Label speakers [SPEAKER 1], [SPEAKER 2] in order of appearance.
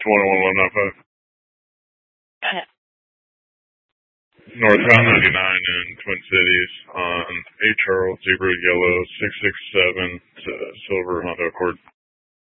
[SPEAKER 1] 11195. Northbound 99 in Twin Cities on A Charles Zebra Yellow 667 to Silver Honda Accord.